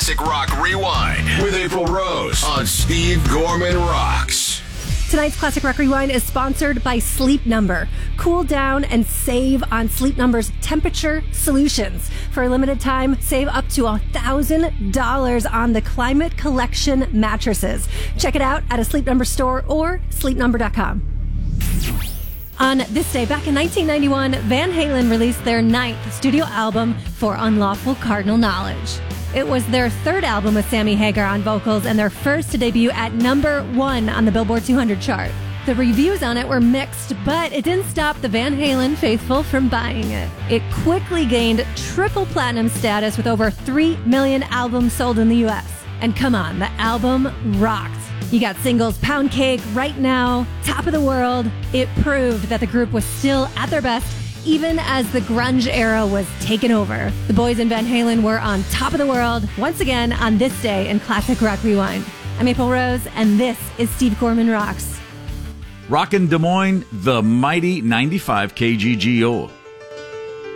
Classic Rock Rewind with April Rose on Steve Gorman Rocks. Tonight's Classic Rock Rewind is sponsored by Sleep Number. Cool down and save on Sleep Number's temperature solutions. For a limited time, save up to $1,000 on the Climate Collection mattresses. Check it out at a Sleep Number store or sleepnumber.com. On this day, back in 1991, Van Halen released their 9th studio album, For Unlawful Cardinal Knowledge. It was their 3rd album with Sammy Hagar on vocals and their first to debut at number 1 on the Billboard 200 chart. The reviews on it were mixed, but it didn't stop the Van Halen faithful from buying it. It quickly gained triple platinum status with over 3 million albums sold in the U.S. And come on, the album rocked. You got singles Pound Cake, Right Now, Top of the World. It proved that the group was still at their best, even as the grunge era was taken over. The boys in Van Halen were on top of the world once again on this day in Classic Rock Rewind. I'm April Rose, and this is Steve Gorman Rocks. Rockin' Des Moines, the mighty 95 KGGO.